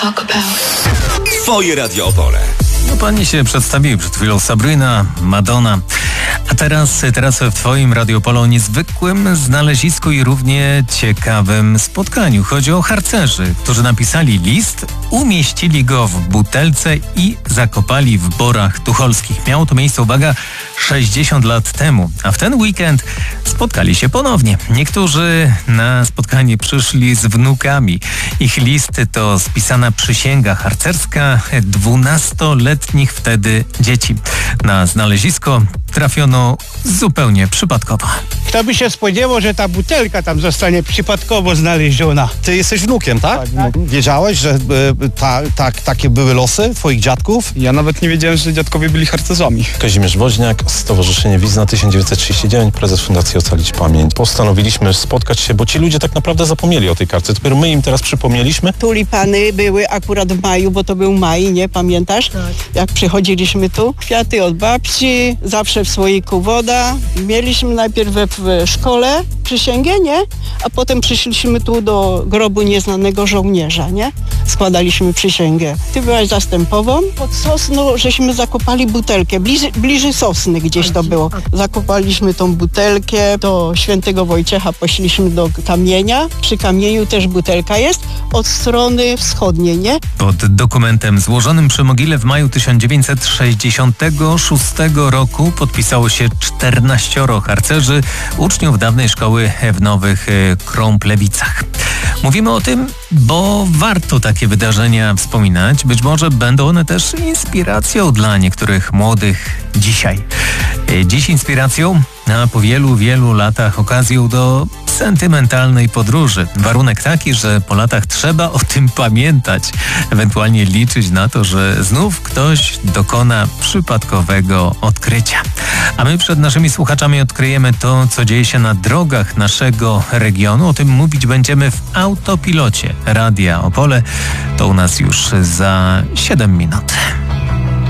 talk about. Twoje Radio Opole. No pani się przedstawiły przed chwilą, Sabrina, Madonna. A teraz w twoim Radio Opole o niezwykłym znalezisku i równie ciekawym spotkaniu. Chodzi o harcerzy, którzy napisali list, umieścili go w butelce i zakopali w Borach Tucholskich. Miało to miejsce, uwaga, 60 lat temu, a w ten weekend spotkali się ponownie. Niektórzy na spotkanie przyszli z wnukami. Ich listy to spisana przysięga harcerska 12-letnich wtedy dzieci. Na znalezisko trafiono zupełnie przypadkowo. Kto by się spodziewał, że ta butelka tam zostanie przypadkowo znaleziona? Ty jesteś wnukiem, tak? Tak. Wiedziałeś, że takie były losy twoich dziadków? Ja nawet nie wiedziałem, że dziadkowie byli harcerzami. Kazimierz Woźniak, Stowarzyszenie Wizna 1939, prezes Fundacji Ocalić Pamięć. Postanowiliśmy spotkać się, bo ci ludzie tak naprawdę zapomnieli o tej kartce. Dopiero my im teraz przypomnieliśmy. Tulipany były akurat w maju, bo to był maj, nie pamiętasz? Tak. Jak przychodziliśmy tu, kwiaty od babci, zawsze w słoiku woda. Mieliśmy najpierw w szkole przysięgę, nie? A potem przyszliśmy tu do grobu nieznanego żołnierza, nie? Składaliśmy przysięgę. Ty byłaś zastępową. Pod sosną żeśmy zakopali butelkę. Bliżej sosny gdzieś to było. Zakopaliśmy tą butelkę. Do świętego Wojciecha poszliśmy do kamienia. Przy kamieniu też butelka jest. Od strony wschodniej, nie? Pod dokumentem złożonym przy mogile w maju 1966 roku podpisało się 14 harcerzy, uczniów dawnej szkoły w Nowych Krąplewicach. Mówimy o tym, bo warto takie wydarzenia wspominać. Być może będą one też inspiracją dla niektórych młodych dzisiaj. Dziś inspiracją, a po wielu latach okazją do sentymentalnej podróży. Warunek taki, że po latach trzeba o tym pamiętać. Ewentualnie liczyć na to, że znów ktoś dokona przypadkowego odkrycia. A my przed naszymi słuchaczami odkryjemy to, co dzieje się na drogach naszego regionu. O tym mówić będziemy w autopilocie Radia Opole. To u nas już za 7 minut.